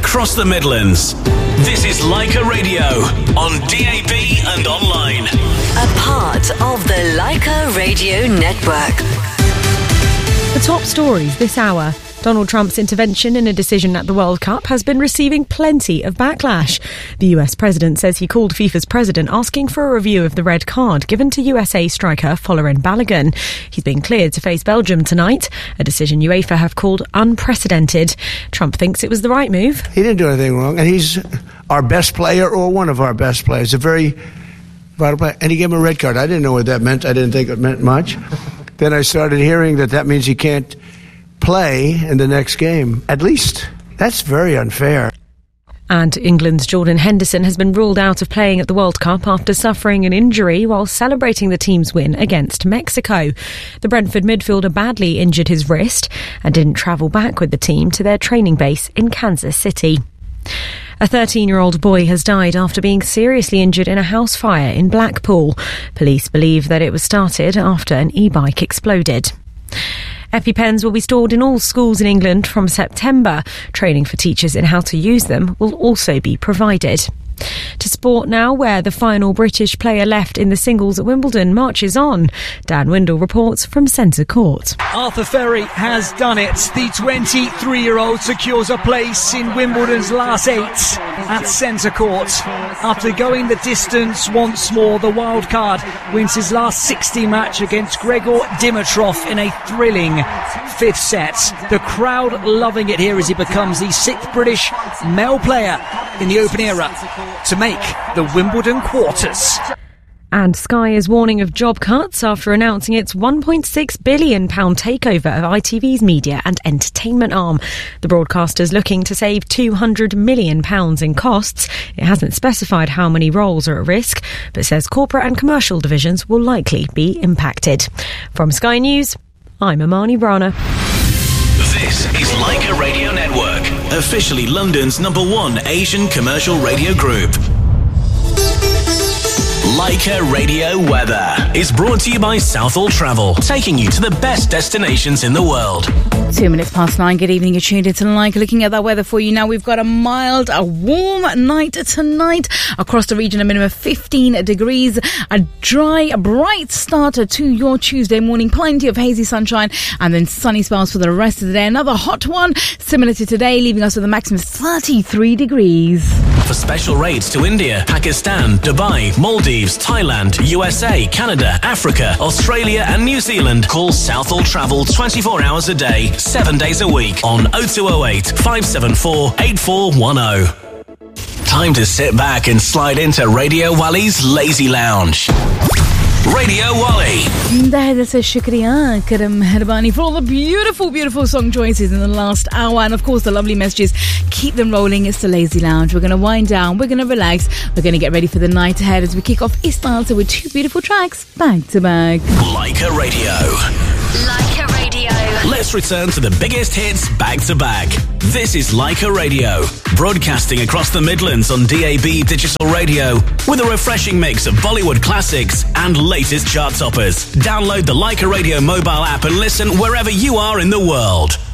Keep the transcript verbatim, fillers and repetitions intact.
across the Midlands. This is Leica Radio on D A B and online. A part of the Leica Radio Network. The top stories this hour. Donald Trump's intervention in a decision at the World Cup has been receiving plenty of backlash. The U S president says he called FIFA's president asking for a review of the red card given to U S A striker Folarin Balogun. He's been cleared to face Belgium tonight, a decision UEFA have called unprecedented. Trump thinks it was the right move. He didn't do anything wrong, and he's our best player or one of our best players, a very vital player. And he gave him a red card. I didn't know what that meant. I didn't think it meant much. Then I started hearing that that means he can't play in the next game. At least that's very unfair. And England's Jordan Henderson has been ruled out of playing at the World Cup after suffering an injury while celebrating the team's win against Mexico. The Brentford midfielder badly injured his wrist and didn't travel back with the team to their training base in Kansas City. A thirteen-year-old boy has died after being seriously injured in a house fire in Blackpool. Police believe that it was started after an e-bike exploded. EpiPens will be stored in all schools in England from September. Training for teachers in how to use them will also be provided. To sport now, where the final British player left in the singles at Wimbledon marches on. Dan Windle reports from Centre Court. Arthur Ferry has done it. The twenty-three-year-old secures a place in Wimbledon's last eight at Centre Court. After going the distance once more, the wild card wins his last sixty match against Gregor Dimitrov in a thrilling fifth set. The crowd loving it here as he becomes the sixth British male player in the Open era to make the Wimbledon quarters. And Sky is warning of job cuts after announcing its one point six billion pounds takeover of I T V's media and entertainment arm. The broadcaster's looking to save two hundred million pounds in costs. It hasn't specified how many roles are at risk, but says corporate and commercial divisions will likely be impacted. From Sky News, I'm Amani Rana. This is Leica Radio Network, officially London's number one Asian commercial radio group. Leica Radio Weather is brought to you by Southall Travel, taking you to the best destinations in the world. Two minutes past nine. Good evening. You're tuned in to Leica. Looking at that weather for you now, we've got a mild, a warm night tonight across the region. A minimum of fifteen degrees. A dry, bright starter to your Tuesday morning. Plenty of hazy sunshine and then sunny spells for the rest of the day. Another hot one, similar to today, leaving us with a maximum of thirty-three degrees. For special rates to India, Pakistan, Dubai, Maldives, Thailand, U S A, Canada, Africa, Australia and New Zealand, call Southall Travel twenty-four hours a day, seven days a week on oh two oh eight, five seven four, eight four one oh. Time to sit back and slide into Radio Wally's Lazy Lounge. Radio Wally. Shukriya, Karam Herbani, for all the beautiful, beautiful song choices in the last hour. And of course, the lovely messages. Keep them rolling. It's the Lazy Lounge. We're going to wind down. We're going to relax. We're going to get ready for the night ahead as we kick off Istanbul with two beautiful tracks back to back. Leica Radio. Leica Radio. Let's return to the biggest hits back to back. This is Leica Radio, broadcasting across the Midlands on D A B Digital Radio with a refreshing mix of Bollywood classics and latest chart toppers. Download the Leica Radio mobile app and listen wherever you are in the world.